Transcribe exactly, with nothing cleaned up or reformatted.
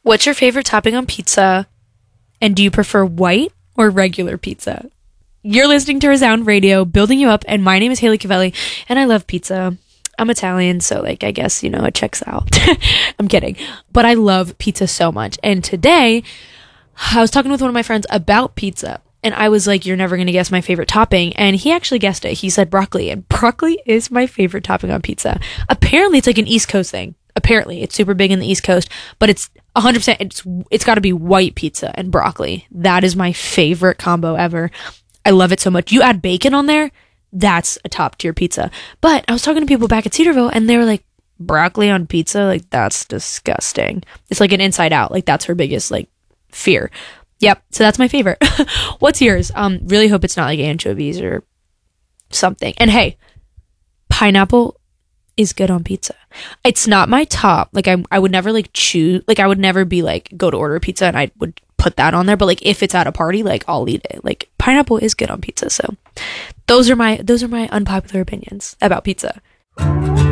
What's your favorite topping on pizza? And do you prefer white or regular pizza? You're listening to Resound Radio, building you up, and my name is Haley Cavelli, and I love pizza. I'm Italian, so like I guess, you know, it checks out. I'm kidding. But I love pizza so much. And today, I was talking with one of my friends about pizza, and I was like, you're never going to guess my favorite topping. And he actually guessed it. He said broccoli, and broccoli is my favorite topping on pizza. Apparently, it's like an East Coast thing. Apparently, it's super big in the East Coast, but it's one hundred percent, it's it's got to be white pizza and broccoli. That is my favorite combo ever. I love it so much. You add bacon on there, that's a top tier pizza. But I was talking to people back at Cedarville, and they were like, broccoli on pizza? Like, that's disgusting. It's like an Inside Out. Like, that's her biggest, like, fear. Yep. So that's my favorite. What's yours? Um, really hope it's not like anchovies or something. And hey, pineapple is good on pizza. It's not my top. Like, I I would never like choose, like I would never be like, go to order a pizza and I would put that on there. But like, if it's at a party, like I'll eat it. Like, pineapple is good on pizza. So those are my, those are my unpopular opinions about pizza.